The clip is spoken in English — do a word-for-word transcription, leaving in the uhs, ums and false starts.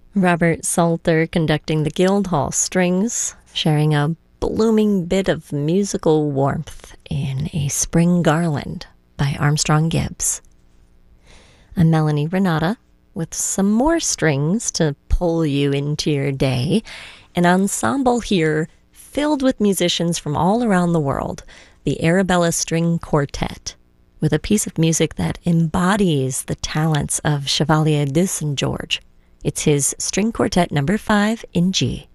Robert Salter conducting the Guildhall Strings, sharing a blooming bit of musical warmth in A Spring Garland by Armstrong Gibbs. I'm Melanie Renata with some more strings to pull you into your day. An ensemble here filled with musicians from all around the world, the Arabella String Quartet, with a piece of music that embodies the talents of Chevalier de Saint George. It's his String Quartet number five in G.